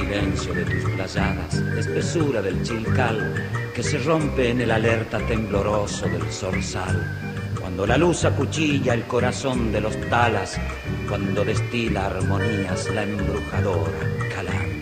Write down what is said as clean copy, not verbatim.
silencio de tus playadas, espesura del chilcal que se rompe en el alerta tembloroso del zorzal, cuando la luz acuchilla el corazón de los talas, cuando destila armonías la embrujadora calandria.